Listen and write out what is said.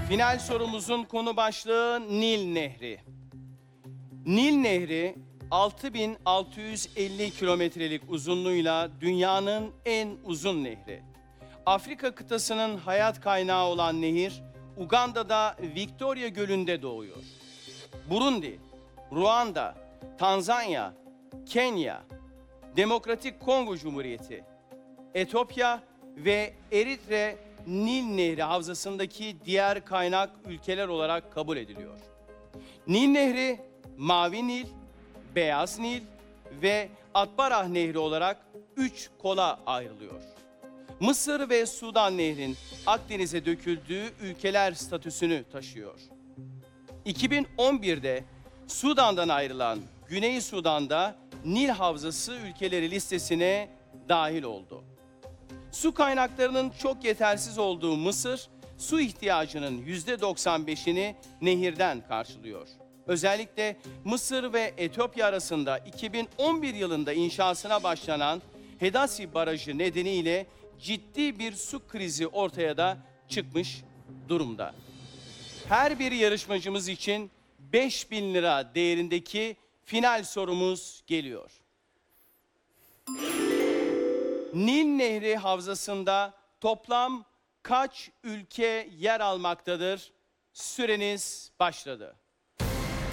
Final sorumuzun konu başlığı Nil Nehri. Nil Nehri 6650 kilometrelik uzunluğuyla dünyanın en uzun nehri. Afrika kıtasının hayat kaynağı olan nehir, Uganda'da Victoria Gölü'nde doğuyor. Burundi, Ruanda, Tanzanya, Kenya, Demokratik Kongo Cumhuriyeti, Etiyopya ve Eritre Nil Nehri havzasındaki diğer kaynak ülkeler olarak kabul ediliyor. Nil Nehri, Mavi Nil, Beyaz Nil ve Atbarah Nehri olarak 3 kola ayrılıyor. Mısır ve Sudan Nehri'nin Akdeniz'e döküldüğü ülkeler statüsünü taşıyor. 2011'de Sudan'dan ayrılan Güney Sudan'da Nil Havzası ülkeleri listesine dahil oldu. Su kaynaklarının çok yetersiz olduğu Mısır, su ihtiyacının %95'ini nehirden karşılıyor. Özellikle Mısır ve Etiyopya arasında 2011 yılında inşasına başlanan Hedasi Barajı nedeniyle ciddi bir su krizi ortaya da çıkmış durumda. Her bir yarışmacımız için 5.000 lira değerindeki final sorumuz geliyor. Nil Nehri havzasında toplam kaç ülke yer almaktadır? Süreniz başladı.